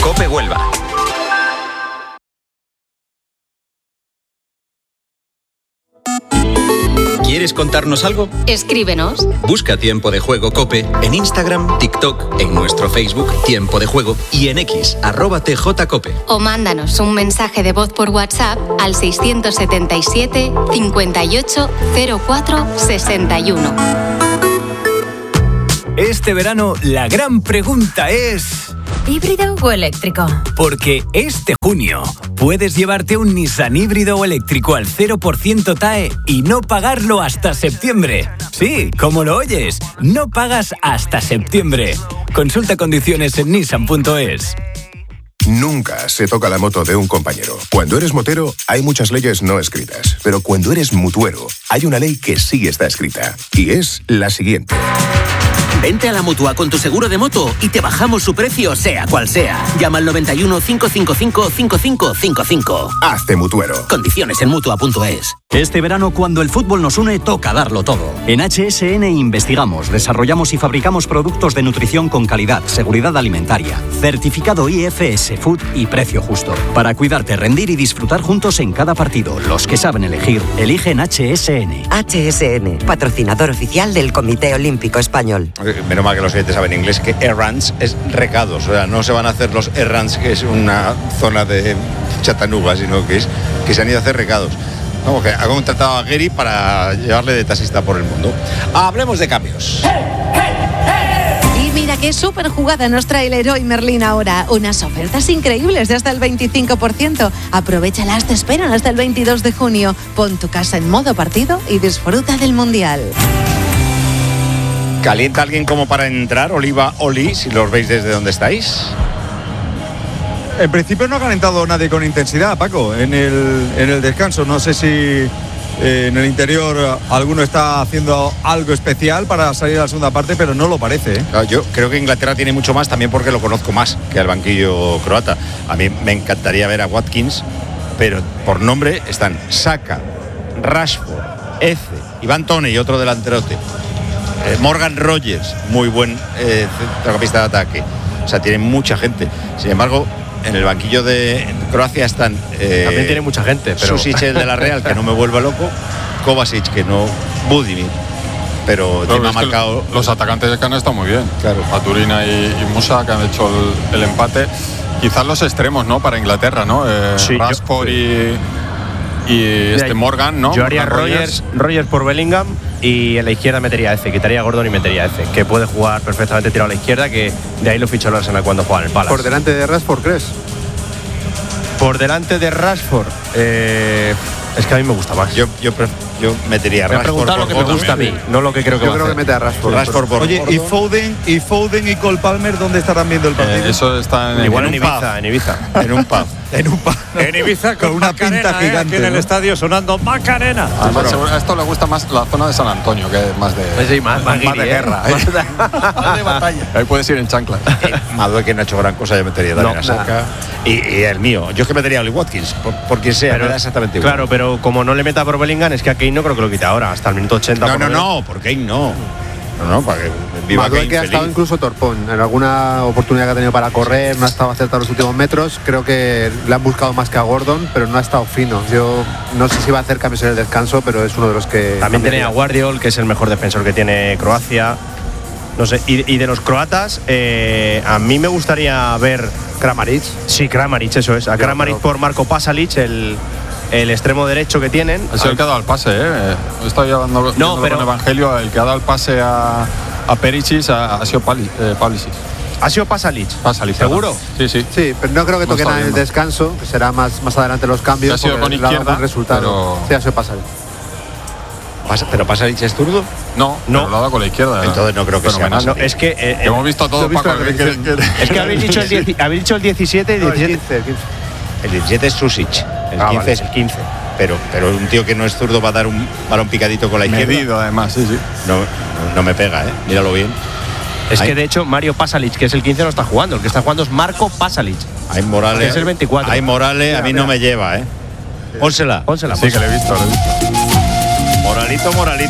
COPE Huelva. ¿Quieres contarnos algo? Escríbenos. Busca Tiempo de Juego COPE en Instagram, TikTok, en nuestro Facebook Tiempo de Juego y en X @TJCOPE. O mándanos un mensaje de voz por WhatsApp al 677 58 04 61. Este verano la gran pregunta es... ¿híbrido o eléctrico? Porque este junio puedes llevarte un Nissan híbrido o eléctrico al 0% TAE y no pagarlo hasta septiembre. Sí, como lo oyes, no pagas hasta septiembre. Consulta condiciones en nissan.es. Nunca se toca la moto de un compañero. Cuando eres motero, hay muchas leyes no escritas. Pero cuando eres mutuero, hay una ley que sí está escrita. Y es la siguiente. Vente a la Mutua con tu seguro de moto y te bajamos su precio, sea cual sea. Llama al 91 555 5555. Hazte mutuero. Condiciones en Mutua.es. Este verano, cuando el fútbol nos une, toca darlo todo. En HSN investigamos, desarrollamos y fabricamos productos de nutrición con calidad, seguridad alimentaria, certificado IFS Food y precio justo. Para cuidarte, rendir y disfrutar juntos en cada partido. Los que saben elegir, eligen HSN. HSN, patrocinador oficial del Comité Olímpico Español. Menos mal que los oyentes saben inglés, que errands es recados, o sea, no se van a hacer los errands, que es una zona de Chattanooga, sino que se han ido a hacer recados. Vamos, que ha contratado a Gary para llevarle de taxista por el mundo. Hablemos de cambios. Y mira qué súper jugada nos trae el Leroy Merlin ahora. Unas ofertas increíbles de hasta el 25%. Aprovéchalas, te esperan hasta el 22 de junio. Pon tu casa en modo partido y disfruta del Mundial. ¿Calienta alguien como para entrar, Oliva, Oli, si los veis desde donde estáis? En principio no ha calentado nadie con intensidad, Paco, en el descanso. No sé si en el interior alguno está haciendo algo especial para salir a la segunda parte, pero no lo parece, ¿eh? Yo creo que Inglaterra tiene mucho más también porque lo conozco más que al banquillo croata. A mí me encantaría ver a Watkins, pero por nombre están Saka, Rashford, Eze, Iván Toney y otro delanterote. Morgan Rogers, muy buen centrocampista de ataque. O sea, tienen mucha gente. Sin embargo, en el banquillo de Croacia están... también tiene mucha gente, pero... Susic, el de la Real, que no me vuelva loco. Kovacic, que no... Budimir. Pero me ha marcado... Los atacantes que han estado muy bien. Claro. Baturina y Musa, que han hecho el empate. Quizás los extremos, ¿no? Para Inglaterra, ¿no? Sí, Rashford y Morgan, ¿no? Yo haría Rogers por Bellingham y en la izquierda metería a Eze, quitaría a Gordon y metería a Eze, que puede jugar perfectamente tirado a la izquierda, que de ahí lo fichó el Arsenal cuando juega en el Palace. ¿Por delante de Rashford, crees? Por delante de Rashford, es que a mí me gusta más. Yo metería a Rashford. Me preguntado lo que me gusta a mí, no lo que creo que va a hacer. Yo creo que mete a Rashford. Oye, ¿y Foden y Cole Palmer dónde estarán viendo el partido? Eso está igual en Ibiza. En un pub. En Ibiza con una pinta gigante. Aquí en el estadio sonando Macarena. A esto le gusta más la zona de San Antonio, que es más de, más de guerra. Más de batalla. Ahí puedes ir en chanclas. Madue, que no ha hecho gran cosa, yo metería también a Saka. Y el mío, yo es que metería a Oli Watkins, por quien sea, me da exactamente igual. Claro, pero como no le meta por Bellingham, es que a Kane no creo que lo quite ahora, hasta el minuto 80. No, por Kane no. No, para que viva Madue, Kane que ha feliz. estado incluso torpón. En alguna oportunidad que ha tenido para correr, no ha estado acertado los últimos metros. Creo que le han buscado más que a Gordon, pero no ha estado fino. Yo no sé si va a hacer cambios en el descanso, pero es uno de los que... También tiene a Guardiol, que es el mejor defensor que tiene Croacia. No sé, y de los croatas, a mí me gustaría ver... Kramaric. Sí, Kramaric, eso es. A Kramaric por Marco Pasalic, el extremo derecho que tienen. Es el que ha dado el pase, ¿eh? Estoy hablando con Evangelio, el que ha dado el pase a Perisic ha sido Pulisic. ¿Ha sido Pasalic? ¿Seguro? Sí. Sí, pero no creo que toquen en el descanso, que será más adelante los cambios. Ha sido con izquierda, resultado. Sí, ha sido Pasalic. ¿Pero Pasalic es zurdo? No, lo ha dado con la izquierda. Entonces no creo que sea más. No, es que hemos visto todo, Paco. Es que habéis dicho el 17 y 17. El 17 es Susic, el 15 es el 15. Pero un tío que no es zurdo va a dar un balón picadito con la izquierda. Medido, además, sí. No me pega, míralo bien. Es que de hecho Mario Pasalic, que es el 15, no está jugando. El que está jugando es Marco Pasalic. Hay Morales. Que es el 24. Hay Morales, a mí no me lleva, Pónsela. Pónsela. Sí, que le he visto. Moralito.